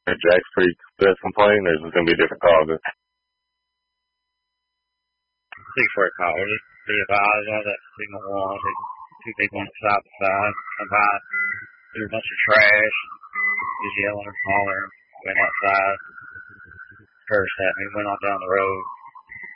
Jacks Creek that's complaining, or is it going to be different causes? 6-4 callers. Be advised on that signal 1. Two people on the side by side. Come by. There's a bunch of trash. Just yelling or hollering. Went outside. Cursed at me. Went on down the road.